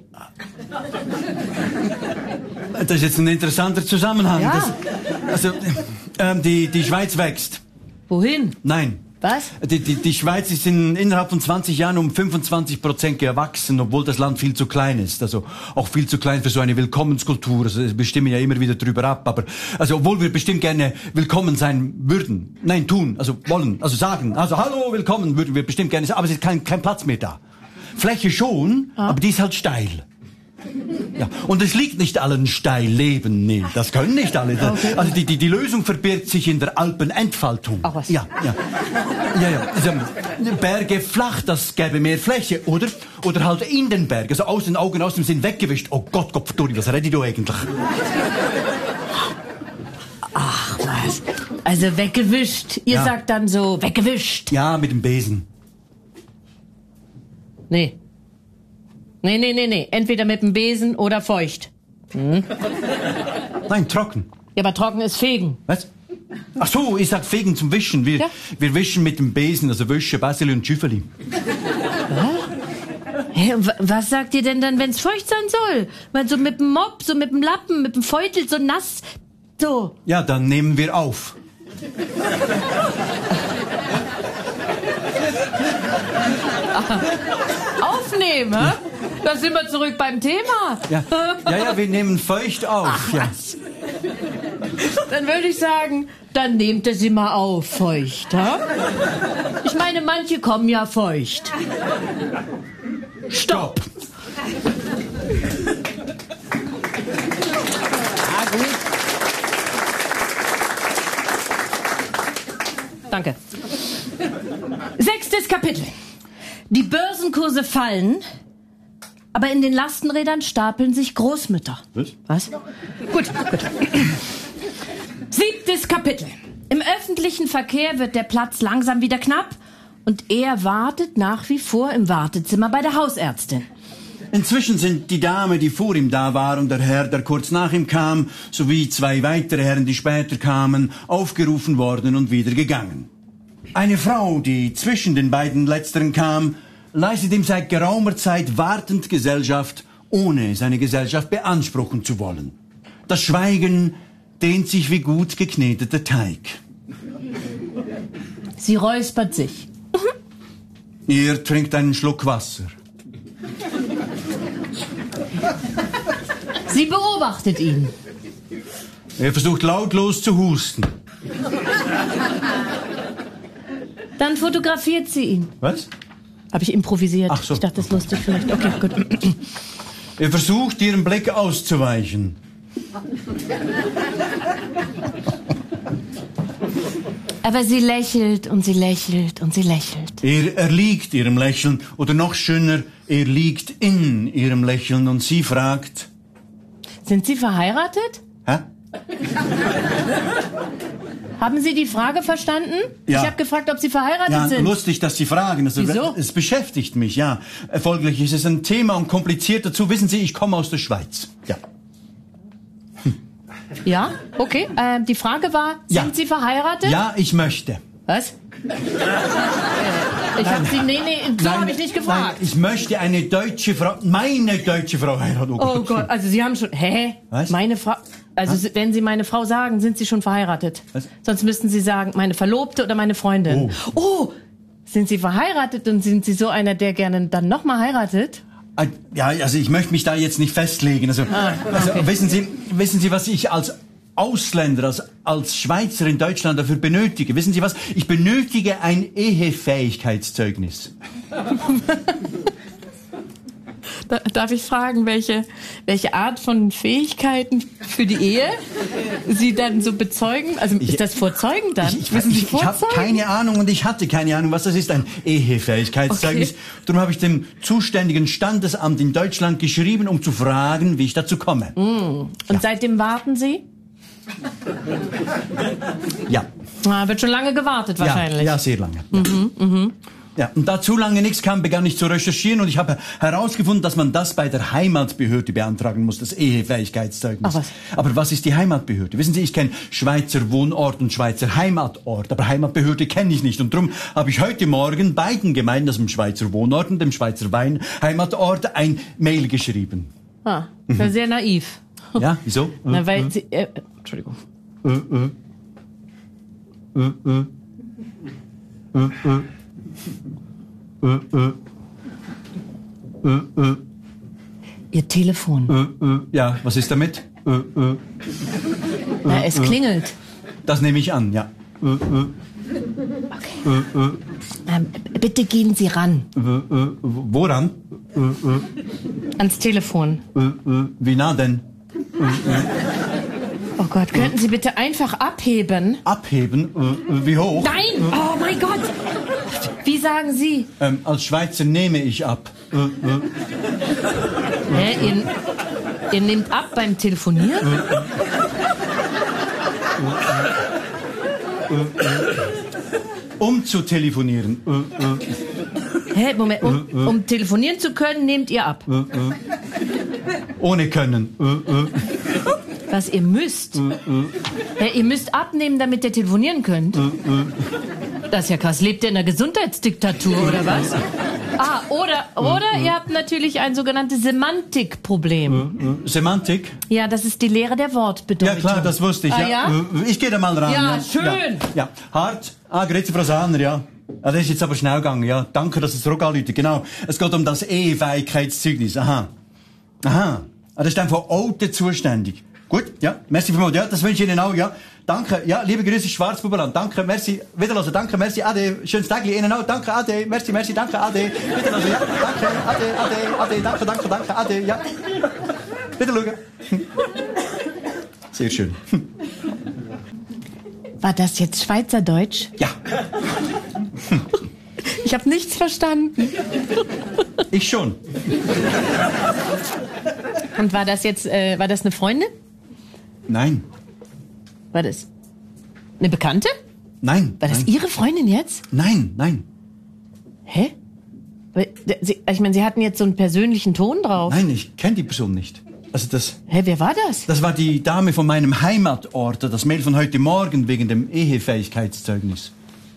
Das ist jetzt ein interessanter Zusammenhang. Ja. Das, also, ähm, die, die Schweiz wächst. Wohin? Nein. Was? Die, die, die Schweiz ist in, innerhalb von zwanzig Jahren um fünfundzwanzig Prozent gewachsen, obwohl das Land viel zu klein ist. Also auch viel zu klein für so eine Willkommenskultur. Also wir stimmen ja immer wieder drüber ab. Aber also obwohl wir bestimmt gerne willkommen sein würden. Nein, tun. Also wollen. Also sagen. Also hallo, willkommen würden wir bestimmt gerne sagen. Aber es ist kein, kein Platz mehr da. Fläche schon, ah. aber die ist halt steil. Ja, und es liegt nicht allen steil Leben, nee, das können nicht alle. Okay. Also die, die, die Lösung verbirgt sich in der Alpenentfaltung. Ach was. Ja, ja. Ja, ja. Also, Berge flach, das gäbe mehr Fläche, oder? Oder halt in den Bergen, also aus den Augen, aus dem Sinn weggewischt. Oh Gott, Gott, verdammt, was rede ich da eigentlich? Ach was. Also weggewischt. Ihr Ja. sagt dann so, weggewischt. Ja, mit dem Besen. Nee. Nee, nee, nee, nee. Entweder mit dem Besen oder feucht. Hm? Nein, trocken. Ja, aber trocken ist fegen. Was? Ach so, ich sag Fegen zum Wischen. Wir, Ja. wir wischen mit dem Besen, also Wäsche, Basili und Schüffeli. Hä, wa- was sagt ihr denn dann, wenn's feucht sein soll? Weil so mit dem Mopp, so mit dem Lappen, mit dem Feutel, so nass. So. Ja, dann nehmen wir auf. Aufnehmen, hä? Da sind wir zurück beim Thema. Ja, ja, ja wir nehmen feucht auf. Ja. Dann würde ich sagen, dann nehmt ihr sie mal auf, feucht, hä? Ich meine, manche kommen ja feucht. Stopp! Danke. Sechstes Kapitel. Die Börsenkurse fallen, aber in den Lastenrädern stapeln sich Großmütter. Was? Was? Gut, gut. Siebtes Kapitel. Im öffentlichen Verkehr wird der Platz langsam wieder knapp und er wartet nach wie vor im Wartezimmer bei der Hausärztin. Inzwischen sind die Dame, die vor ihm da war, und der Herr, der kurz nach ihm kam, sowie zwei weitere Herren, die später kamen, aufgerufen worden und wieder gegangen. Eine Frau, die zwischen den beiden Letzteren kam, leistet ihm seit geraumer Zeit wartend Gesellschaft, ohne seine Gesellschaft beanspruchen zu wollen. Das Schweigen dehnt sich wie gut gekneteter Teig. Sie räuspert sich. Er trinkt einen Schluck Wasser. Sie beobachtet ihn. Er versucht lautlos zu husten. Dann fotografiert sie ihn. Was? Habe ich improvisiert. Ach so. Ich dachte, das ist lustig vielleicht. Okay, gut. Er versucht, ihrem Blick auszuweichen. Aber sie lächelt und sie lächelt und sie lächelt. Er erliegt ihrem Lächeln, oder noch schöner, er liegt in ihrem Lächeln, und sie fragt, Sind Sie verheiratet? hä? Haben Sie die Frage verstanden? Ja. Ich habe gefragt, ob Sie verheiratet Ja, sind. lustig, dass Sie fragen. Also, Wieso? Es beschäftigt mich, ja. Folglich ist es ein Thema und kompliziert dazu. Wissen Sie, ich komme aus der Schweiz. Ja. Ja, okay. Äh, die Frage war, sind Ja. Sie verheiratet? Ja, ich möchte. Was? ich habe Sie, nee, nee, so habe ich nicht Nein, gefragt. ich möchte eine deutsche Frau, meine deutsche Frau heiraten. Oh Gott, also Sie haben schon, hä? Was? Meine Frau, also Sie- wenn Sie meine Frau sagen, sind Sie schon verheiratet. Was? Sonst müssten Sie sagen, meine Verlobte oder meine Freundin. Oh, oh sind Sie verheiratet und sind Sie so einer, der gerne dann nochmal heiratet? Ah, ja, also ich möchte mich da jetzt nicht festlegen. Also, Ah, also okay. wissen Sie, wissen Sie, was ich als Ausländer, als, als Schweizer in Deutschland dafür benötige? Wissen Sie was? Ich benötige ein Ehefähigkeitszeugnis. Da, darf ich fragen, welche, welche Art von Fähigkeiten für die Ehe Sie dann so bezeugen? Also ist das vor Zeugen dann? Ich, ich, Wissen Sie ich, ich habe vorzeugen? keine Ahnung und ich hatte keine Ahnung, was das ist, ein Ehefähigkeitszeugnis. Okay. Darum habe ich dem zuständigen Standesamt in Deutschland geschrieben, um zu fragen, wie ich dazu komme. Und seitdem warten Sie? Ja. Ah, wird schon lange gewartet wahrscheinlich. Ja, ja, sehr lange. Ja. Ja, und da zu lange nichts kam, begann ich zu recherchieren und ich habe herausgefunden, dass man das bei der Heimatbehörde beantragen muss, das Ehefähigkeitszeugnis. Ach was. Aber was ist die Heimatbehörde? Wissen Sie, ich kenne Schweizer Wohnort und Schweizer Heimatort, aber Heimatbehörde kenne ich nicht. Und darum habe ich heute Morgen beiden Gemeinden, also dem Schweizer Wohnort und dem Schweizer Wein Heimatort, ein Mail geschrieben. Ah, das ist sehr naiv. Ja, wieso? Na, weil Sie, äh, Entschuldigung. Ihr Telefon. Ja, was ist damit? Na, es klingelt. Das nehme ich an, ja. Ähm, bitte gehen Sie ran. Äh, äh, woran? Äh, äh, Ans Telefon. äh, äh, wie nah denn? Oh Gott, könnten Sie bitte einfach abheben? Abheben? Äh, wie hoch? Nein! Oh mein Gott! Wie sagen Sie? Ähm, als Schweizer nehme ich ab. Äh, äh, Hä? Ihr, ihr nehmt ab beim Telefonieren? um zu telefonieren. Äh, äh, Hä? Moment, um, um telefonieren zu können, nehmt ihr ab. äh, äh, ohne können. Äh, äh, Was ihr müsst? Hä, ihr müsst abnehmen, damit ihr telefonieren könnt? Das ist ja krass. Lebt ihr in einer Gesundheitsdiktatur, oder was? Ah, oder, oder ihr habt natürlich ein sogenanntes Semantikproblem. äh, Semantik? Ja, das ist die Lehre der Wortbedeutung. Ja klar, das wusste ich. Ah, ja. ja? Äh, Ich gehe da mal ran. Ja, Ja, schön. Ja, ja. Hart. Ah, grüezi, Frau Sahner, ja. Ah, das ist jetzt aber schnell gegangen, ja. Danke, dass Sie zurückanrufen. Genau. Es geht um das Ehefähigkeitszeugnis. Aha. Aha. Ah, das ist dann von Alten zuständig. Gut, ja. Merci vielmals. Ja, das wünsche ich Ihnen auch, ja. Danke. Ja, liebe Grüße, Schwarzbubenland. Danke, merci. Wiederhören. Danke, merci. Ade. Schönes Tag Ihnen auch. Danke, ade. Merci, merci. Danke, ade. Wiederhören. Ja. Danke, ade, ade, ade. Danke, danke, danke, ade. Ja. Wiederschauen. Sehr schön. War das jetzt Schweizerdeutsch? Ja. Ich habe nichts verstanden. Ich schon. Und war das jetzt, äh, war das eine Freundin? Nein. War das eine Bekannte? Nein. War das nein. Ihre Freundin jetzt? Nein, nein. Hä? Weil, Sie, ich meine, Sie hatten jetzt so einen persönlichen Ton drauf. Nein, ich kenne die Person nicht. Also das, Hä, wer war das? das war die Dame von meinem Heimatort, das Mail von heute Morgen wegen dem Ehefähigkeitszeugnis.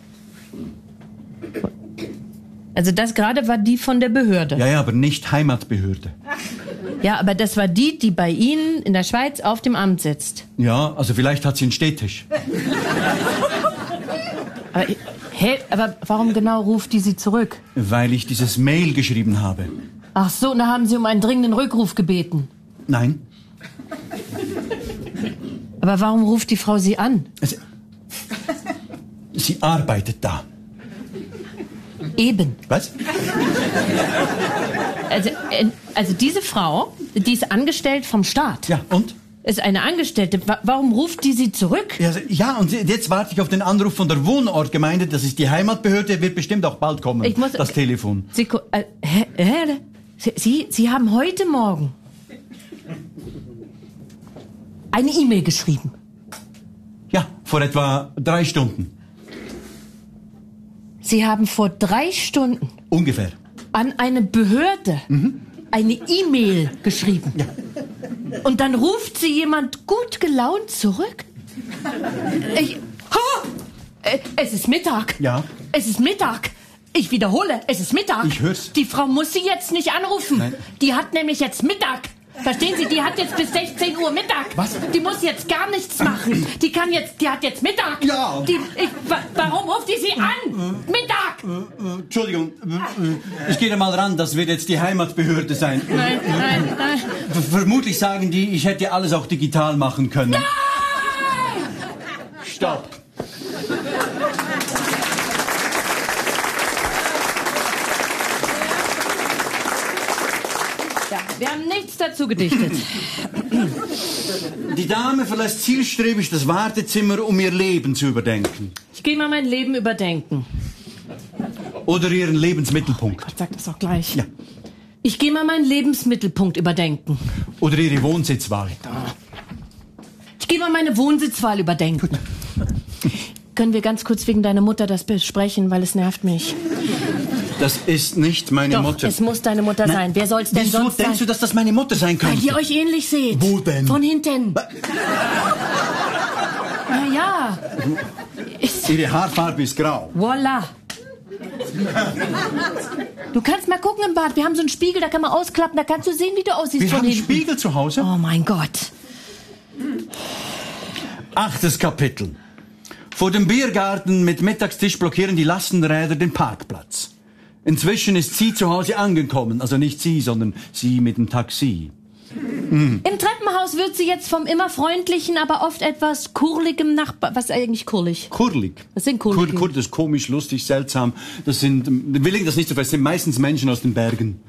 Also das gerade war die von der Behörde. Ja, ja, aber nicht Heimatbehörde. Ja, aber das war die, die bei Ihnen in der Schweiz auf dem Amt sitzt. Ja, also vielleicht hat sie einen Städtisch. Aber, hä, aber warum genau ruft die Sie zurück? Weil ich dieses Mail geschrieben habe. Ach so, da haben Sie um einen dringenden Rückruf gebeten. Nein. Aber warum ruft die Frau Sie an? Also, sie arbeitet da. Eben. Was? Also, äh, also diese Frau, die ist angestellt vom Staat. Ja, und? Ist eine Angestellte. Wa- Warum ruft die Sie zurück? Ja, also, ja, und jetzt warte ich auf den Anruf von der Wohnortgemeinde. Das ist die Heimatbehörde, wird bestimmt auch bald kommen. Ich muss- das Telefon. Sie, ko- äh, hä, hä, Sie, Sie, Sie haben heute Morgen eine E-Mail geschrieben. Ja, vor etwa drei Stunden. Sie haben vor drei Stunden Ungefähr. an eine Behörde eine E-Mail geschrieben. Ja. Und dann ruft sie jemand gut gelaunt zurück? Ich, ha! Äh, Es ist Mittag. Ja. Es ist Mittag. Ich wiederhole, es ist Mittag. Ich hör's. Die Frau muss Sie jetzt nicht anrufen. Nein. Die hat nämlich jetzt Mittag. Verstehen Sie, die hat jetzt bis sechzehn Uhr Mittag. Was? Die muss jetzt gar nichts machen. Die kann jetzt, die hat jetzt Mittag. Ja. Die, ich, wa- warum ruft die Sie an? Mittag. Äh, Entschuldigung, äh, äh, ich gehe da mal ran, das wird jetzt die Heimatbehörde sein. Äh, Nein, nein, nein. v- Vermutlich sagen die, ich hätte alles auch digital machen können. Nein! Stopp. Ja, wir haben nichts dazu gedichtet. Die Dame verlässt zielstrebig das Wartezimmer, um ihr Leben zu überdenken. Ich gehe mal mein Leben überdenken. Oder ihren Lebensmittelpunkt. Gott, sag das auch gleich. Ja. Ich gehe mal meinen Lebensmittelpunkt überdenken. Oder ihre Wohnsitzwahl. Ich gehe mal meine Wohnsitzwahl überdenken. Können wir ganz kurz wegen deiner Mutter das besprechen, weil es nervt mich. Das ist nicht meine Doch, Mutter. es muss deine Mutter sein. Wer soll's denn Wieso sonst denkst sein? du, dass das meine Mutter sein Weil könnte? ihr euch ähnlich seht. Wo denn? Von hinten. Na ja. Ist, Ihre Haarfarbe ist grau. voila. Du kannst mal gucken im Bad. Wir haben so einen Spiegel, da kann man ausklappen. Da kannst du sehen, wie du aussiehst Wir von haben einen hinten. Spiegel zu Hause. Oh mein Gott. Achtes Kapitel. Vor dem Biergarten mit Mittagstisch blockieren die Lastenräder den Parkplatz. Inzwischen ist sie zu Hause angekommen. Also nicht sie, sondern sie mit dem Taxi. Im Treppenhaus Treppenhaus wird sie jetzt vom immer freundlichen, aber oft etwas kurligem Nachbar... Was ist eigentlich kurlig? Kurlig. Was sind kurlig? Kur, kur, das ist komisch, lustig, seltsam. Das sind, will ich das nicht so fest, das sind meistens Menschen aus den Bergen.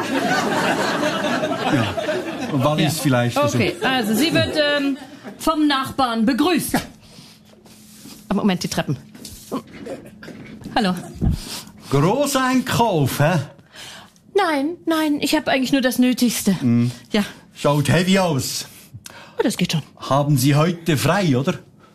Ja. Und Wallis ja. vielleicht. Okay, also sie wird ähm, vom Nachbarn begrüßt. Aber Moment, die Treppen. Hallo. Großeinkauf, hä? Nein, nein, ich habe eigentlich nur das Nötigste. Mm. Ja. Schaut heavy aus. Oh, das geht schon. Haben Sie heute frei, oder?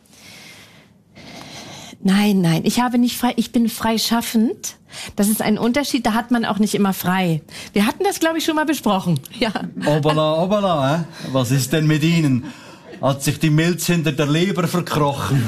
Nein, nein, ich habe nicht frei. Ich bin freischaffend. Das ist ein Unterschied, da hat man auch nicht immer frei. Wir hatten das, glaube ich, schon mal besprochen. Ja. Obala, obala, hä? Was ist denn mit Ihnen? Hat sich die Milz hinter der Leber verkrochen?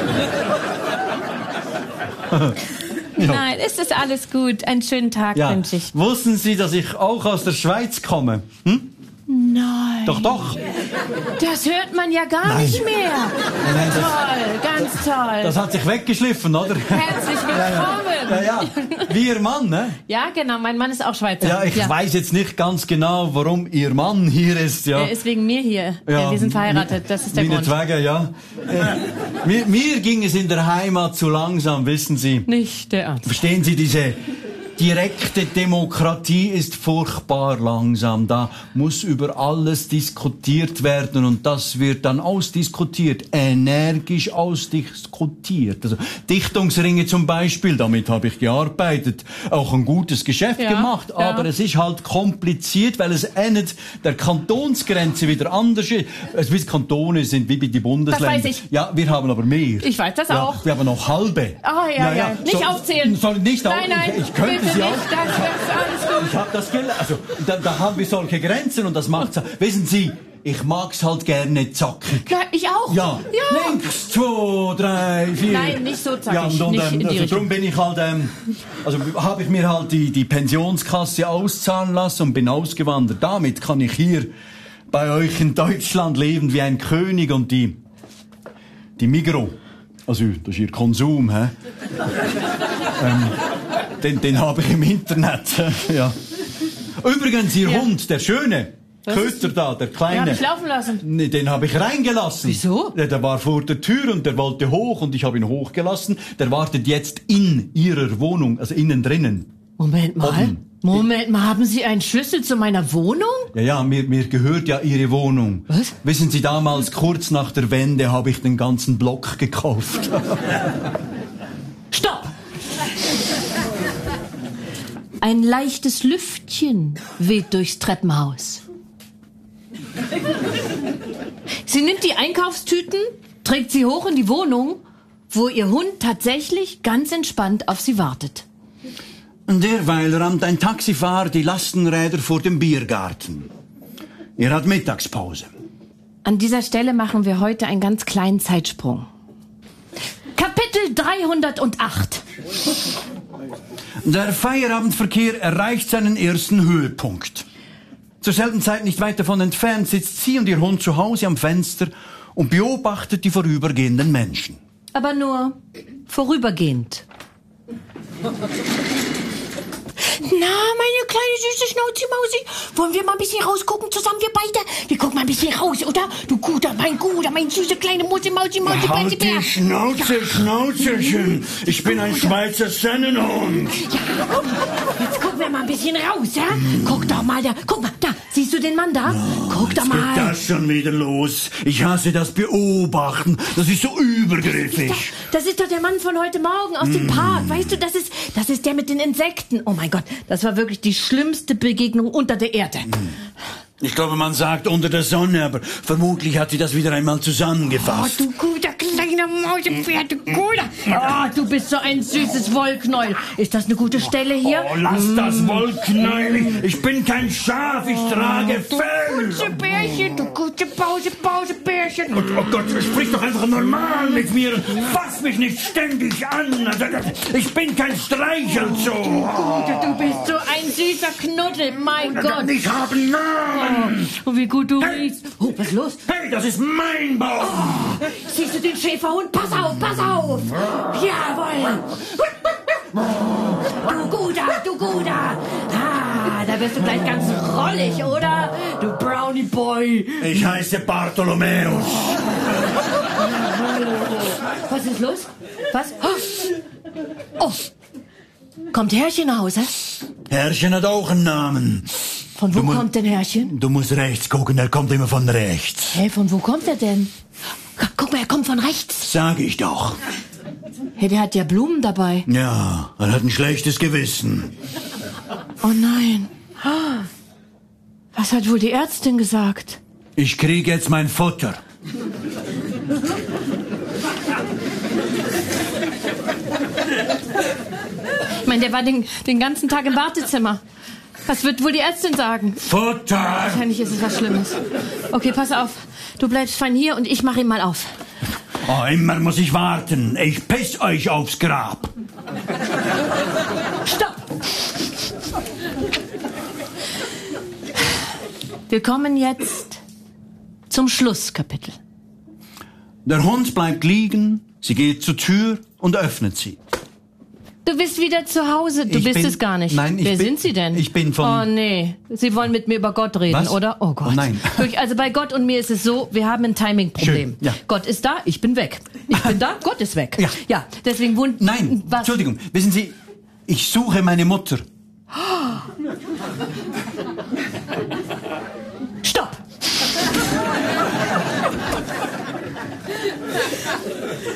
Ja. Nein, es ist alles gut. Einen schönen Tag ja. wünsche ich. Wussten Sie, dass ich auch aus der Schweiz komme? Hm? Nein. Doch, doch. Das hört man ja gar Nein. nicht mehr. Nein, nein, das, toll, ganz toll. Das hat sich weggeschliffen, oder? Herzlich willkommen. Ja, ja. Wie Ihr Mann, ne? Ja, genau. Mein Mann ist auch Schweizer. Ja, ich ja. weiß jetzt nicht ganz genau, warum Ihr Mann hier ist. Ja. Er ist wegen mir hier. Ja. Wir sind verheiratet. Das ist der Grund. Meinetwegen, ja. äh, mir, mir ging es in der Heimat zu langsam, wissen Sie. Nicht der Ernst. Verstehen Sie, diese direkte Demokratie ist furchtbar langsam. Da muss über alles diskutiert werden und das wird dann ausdiskutiert, energisch ausdiskutiert. Also Dichtungsringe zum Beispiel, damit habe ich gearbeitet, auch ein gutes Geschäft ja, gemacht, ja. aber es ist halt kompliziert, weil es endet der Kantonsgrenze wieder anders ist. Es wie Kantone sind wie bei den Bundesländern. Das weiß ich. Ja, wir haben aber mehr. Ich weiß das ja, auch. Wir haben noch halbe. Ah, ja, ja, ja. Nicht so, aufzählen. Soll nicht nein, nein, ich, ich könnte bitte Sie nicht. auch. Das, das ist alles gut. Ich habe das gelernt. Also, da, da haben wir solche Grenzen und das macht's. Wissen Sie, ich mag's halt gerne zackig. Ja, ich auch. Ja. ja. Links, zwei, drei, vier. Nein, nicht so zackig. Ja, und, und, nicht in ähm, die also Richtung. darum bin ich halt, ähm, also habe ich mir halt die, die Pensionskasse auszahlen lassen und bin ausgewandert. Damit kann ich hier bei euch in Deutschland leben wie ein König und die, die Migros. Also, das ist Ihr Konsum, hä? ähm, den, den habe ich im Internet, ja. Übrigens, Ihr ja. Hund, der Schöne, Köter da, der Kleine. Den habe ich laufen lassen. Nee, den habe ich reingelassen. Wieso? Der, der war vor der Tür und der wollte hoch und ich habe ihn hochgelassen. Der wartet jetzt in Ihrer Wohnung, also innen drinnen. Moment mal. Oben. Moment mal, haben Sie einen Schlüssel zu meiner Wohnung? Ja, ja, mir, mir gehört ja Ihre Wohnung. Was? Wissen Sie, damals, kurz nach der Wende, habe ich den ganzen Block gekauft. Stopp! Ein leichtes Lüftchen weht durchs Treppenhaus. Sie nimmt die Einkaufstüten, trägt sie hoch in die Wohnung, wo ihr Hund tatsächlich ganz entspannt auf sie wartet. Derweil rammt ein Taxifahrer die Lastenräder vor dem Biergarten. Er hat Mittagspause. An dieser Stelle machen wir heute einen ganz kleinen Zeitsprung. Kapitel dreihundertacht. Der Feierabendverkehr erreicht seinen ersten Höhepunkt. Zur selben Zeit nicht weit davon entfernt sitzt sie und ihr Hund zu Hause am Fenster und beobachtet die vorübergehenden Menschen. Aber nur vorübergehend. Na, meine kleine süße Schnauzi-Mausi, wollen wir mal ein bisschen rausgucken zusammen, wir beide? Wir gucken mal ein bisschen raus, oder? Du guter, mein guter, mein süße kleine Musi-Mausi-Mausi. Halt die Schnauze, Schnauzerchen. Ich bin ein Schweizer Sennenhund. Ja, jetzt gucken wir mal ein bisschen raus, ja? Guck doch mal da, guck mal, da, siehst du den Mann da? Oh, guck doch mal. Jetzt geht das schon wieder los. Ich hasse das Beobachten. Das ist so übergriffig. Das ist doch der Mann von heute Morgen aus dem Park. Weißt du, das ist, das ist der mit den Insekten. Oh mein Gott, das war wirklich die schlimmste Begegnung unter der Erde. Ich glaube, man sagt unter der Sonne, aber vermutlich hat sie das wieder einmal zusammengefasst. Oh, du guter kleiner Mausebär, du guter. Oh, du bist so ein süßes Wollknäuel. Ist das eine gute Stelle hier? Oh, lass mm. das Wollknäuel. Ich bin kein Schaf, ich oh, trage Fell. Du gute Bärchen, du gute Pause, Pausebärchen. Oh, oh Gott, sprich doch einfach normal mit mir und fass mich nicht ständig an. Ich bin kein Streichelzoo. Du Gute, du bist so ein süßer Knuddel, mein Gott. Ich habe einen Namen. Oh, wie gut du hey. riechst. Oh, was ist los? Hey, das ist mein Baum. Oh, siehst du den Schäferhund? Pass auf, pass auf. Jawohl. Du Guter, du Guter. Ah, da Da wirst du gleich ganz rollig, oder? Du Brownie Boy. Ich heiße Bartholomäus. Was ist los? Was? Oh. Kommt Herrchen nach Hause? Herrchen hat auch einen Namen. Von wo Du mu- kommt denn Herrchen? Du musst rechts gucken, er kommt immer von rechts. Hey, von wo kommt er denn? Guck mal, er kommt von rechts. Sag ich doch. Hey, der hat ja Blumen dabei. Ja, er hat ein schlechtes Gewissen. Oh nein. Was hat wohl die Ärztin gesagt? Ich krieg jetzt mein Futter. Ich meine, der war den, den ganzen Tag im Wartezimmer. Was wird wohl die Ärztin sagen? Futter! Wahrscheinlich ist es was Schlimmes. Okay, pass auf. Du bleibst fein hier und ich mache ihn mal auf. Oh, immer muss ich warten. Ich piss euch aufs Grab. Stopp! Wir kommen jetzt zum Schlusskapitel. Der Hund bleibt liegen, sie geht zur Tür und öffnet sie. Du bist wieder zu Hause. Du Ich bist bin- es gar nicht. Nein, ich Wer bin- sind Sie denn? ich bin von- Oh nee, Sie wollen mit mir über Gott reden, Was? oder? Oh Gott. Oh nein. Wirklich, also bei Gott und mir ist es so, wir haben ein Timing-Problem. Schön, ja. Gott ist da, ich bin weg. Ich bin da, Gott ist weg. Ja. Ja, deswegen wund. Nein, was? Entschuldigung, wissen Sie, ich suche meine Mutter. Stopp!